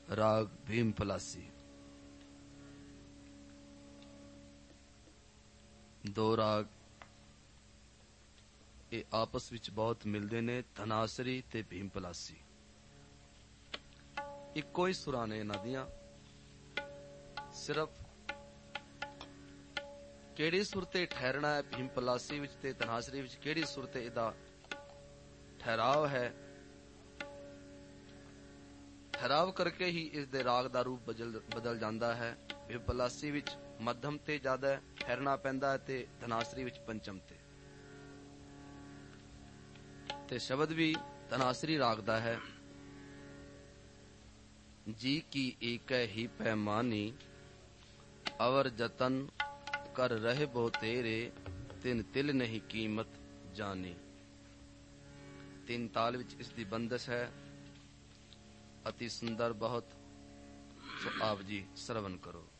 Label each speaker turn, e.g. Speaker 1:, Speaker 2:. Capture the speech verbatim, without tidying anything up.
Speaker 1: ਰਾਗ ਭੀਮ ਪਲਾਸੀ। ਦੋ ਰਾਗ ਇਹ ਆਪਸ ਵਿੱਚ ਬਹੁਤ ਮਿਲਦੇ ਨੇ, ਧਨਾਸਰੀ ਤੇ ਭੀਮ ਪਲਾਸੀ। ਇੱਕੋ ਹੀ ਸੁਰਾਂ ਨੇ ਇਹਨਾਂ ਦੀਆਂ, ਸਿਰਫ ਕਿਹੜੀ ਸੁਰ ਤੇ ਠਹਿਰਨਾ ਹੈ ਭੀਮ ਪਲਾਸੀ ਵਿੱਚ ਤੇ ਧਨਾਸਰੀ ਵਿੱਚ, ਕਿਹੜੀ ਸੁਰ ਤੇ ਇਹਦਾ ਠਹਿਰਾਵ ਹੈ, ਠਹਿਰਾਵ ਕਰਕੇ ਹੀ ਇਸ ਦੇ ਰਾਗ ਦਾ ਰੂਪ ਬਦਲ ਬਦਲ ਜਾਂਦਾ ਹੈ। ਭੀਮ ਪਲਾਸੀ ਵਿੱਚ ਮੱਧਮ ਤੇ ਜ਼ਿਆਦਾ ਠਹਿਰਨਾ ਪੈਂਦਾ ਹੈ ਤੇ ਧਨਾਸਰੀ ਵਿੱਚ ਪੰਚਮ ਤੇ। ਤੇ ਸ਼ਬਦ ਵੀ ਧਨਾਸਰੀ ਰਾਗ ਦਾ ਹੈ। ਜੀ ਕੀ ਏਕੈ ਹੀ ਪੈਮਾਨੀ, ਅਵਰ ਜਤਨ ਕਰ ਰਹੇ ਬੋ ਤੇਰੇ, ਤਿੰਨ ਤਿਲ ਨਹੀਂ ਕੀਮਤ ਜਾਨੀ। ਤਿੰਨ ਤਾਲ ਵਿੱਚ ਇਸ ਦੀ ਬੰਦਸ਼ ਹੈ। ਅਤੀ ਸੁੰਦਰ ਬਹੁਤ। ਸੋ ਆਪ ਜੀ ਸਰਵਨ ਕਰੋ।